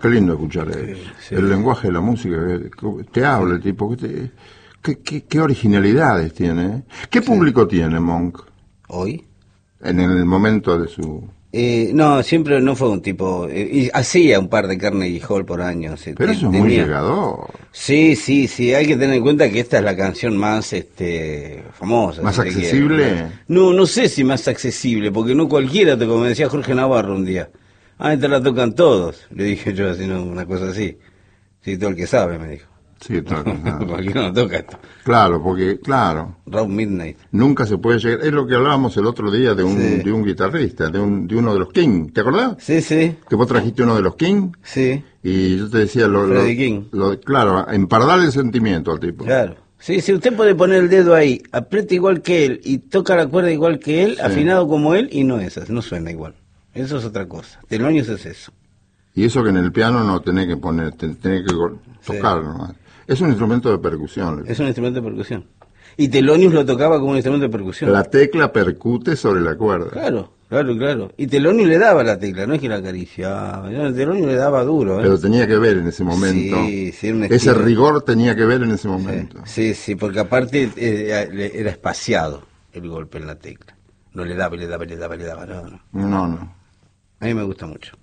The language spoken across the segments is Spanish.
Qué lindo escuchar eso. Sí. El lenguaje de la música, te habla el tipo, qué originalidades tiene. ¿Qué público tiene Monk ¿Hoy? en el momento de su...? No, siempre no fue un tipo... y hacía un par de Carnegie Hall por año. Pero eso es muy llegador. Sí, hay que tener en cuenta que esta es la canción más famosa. ¿Más si se accesible? quiere. No sé si más accesible, porque no cualquiera, como decía Jorge Navarro un día. Esta la tocan todos. Le dije yo, así, no, una cosa así. Sí, todo el que sabe, me dijo. Sí, claro. Cualquiera no toca esto. Claro, porque, claro, Round Midnight. nunca se puede llegar. Es lo que hablábamos el otro día de Sí. un guitarrista, de uno de los King. ¿Te acordás? Sí. Que vos trajiste uno de los King Sí, y yo te decía Freddie King. claro, empardar el sentimiento al tipo. claro. Sí, usted puede poner el dedo ahí, aprieta igual que él y toca la cuerda igual que él, Sí. afinado como él, y no no suena igual. Eso es otra cosa. Telonios es eso. Y eso que en el piano no tenés que poner, tenés que tocar nomás. Es un instrumento de percusión. Es un instrumento de percusión. Y Thelonious lo tocaba como un instrumento de percusión. La tecla percute sobre la cuerda. Claro. Y Thelonious le daba la tecla, no es que la acariciaba. Thelonious le daba duro, Pero tenía que ver en ese momento. Sí, era un ese estilo. rigor tenía que ver en ese momento. Sí, porque aparte era espaciado el golpe en la tecla. No le daba, no. No. A mí me gusta mucho.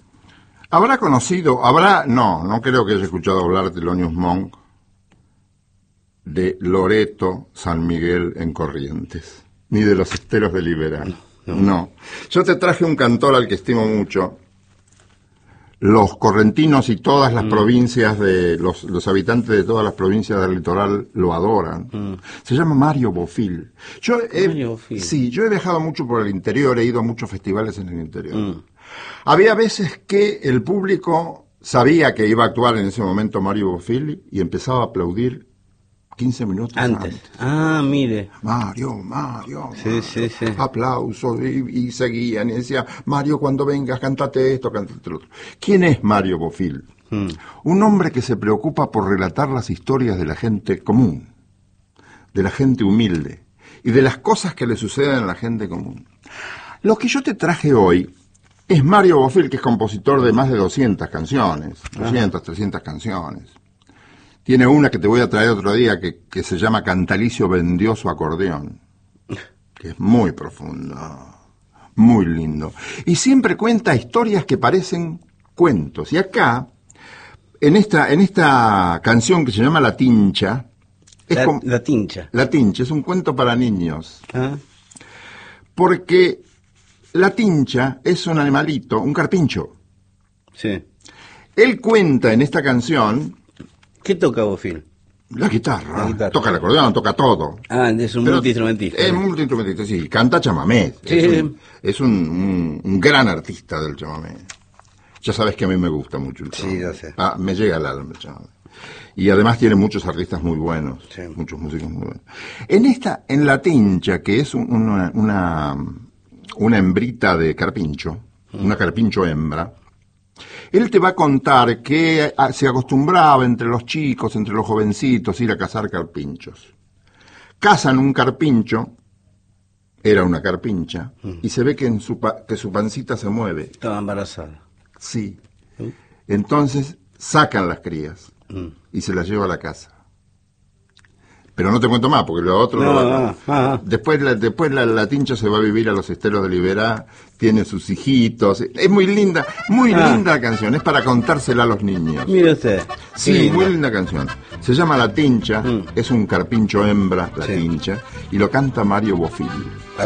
No creo que haya escuchado hablar de Thelonious Monk de Loreto San Miguel en Corrientes, ni de los Esteros de Liberal. No. Yo te traje un cantor al que estimo mucho. Los correntinos y todas las provincias los habitantes de todas las provincias del litoral lo adoran. Se llama Mario Bofill. Mario Bofill. Sí, yo he viajado mucho por el interior, he ido a muchos festivales en el interior. Había veces que el público sabía que iba a actuar en ese momento Mario Bofill y empezaba a aplaudir 15 minutos antes. Mire. Mario. Sí. Aplausos y seguían y decía, Mario, cuando vengas, cántate esto, cántate lo otro. ¿Quién es Mario Bofill? Un hombre que se preocupa por relatar las historias de la gente común, de la gente humilde y de las cosas que le suceden a la gente común. Lo que yo te traje hoy es Mario Bofill, que es compositor de más de 200 canciones, 300 canciones. Tiene una que te voy a traer otro día que se llama Cantalicio vendió su acordeón, que es muy profundo, muy lindo. Y siempre cuenta historias que parecen cuentos. Y acá, en esta canción que se llama La Tincha, La Tincha. La Tincha es un cuento para niños. Porque la tincha es un animalito, un carpincho. Sí. Él cuenta en esta canción... ¿Qué toca Bofill? La guitarra. Toca el acordeón, toca todo. Es un multiinstrumentista. Es multiinstrumentista, sí. Canta chamamé. Sí. Es un gran artista del chamamé. Ya sabes que a mí me gusta mucho el chamamé. Sí, ya sé. Me llega al alma el chamamé. Y además tiene muchos artistas muy buenos. Sí. Muchos músicos muy buenos. En la tincha, que es una hembrita de carpincho, una carpincho hembra, él te va a contar que se acostumbraba entre los chicos, entre los jovencitos, ir a cazar carpinchos. Cazan un carpincho, era una carpincha, y se ve que su pancita se mueve. Estaba embarazada. Sí. Entonces sacan las crías y se las lleva a la casa. Pero no te cuento más, porque lo otro... Después la tincha se va a vivir a los Esteros de Liberá, tiene sus hijitos. Es muy linda la canción. Es para contársela a los niños. Mire usted. Sí, muy linda canción. Se llama La Tincha, es un carpincho hembra, la tincha, y lo canta Mario Bofill.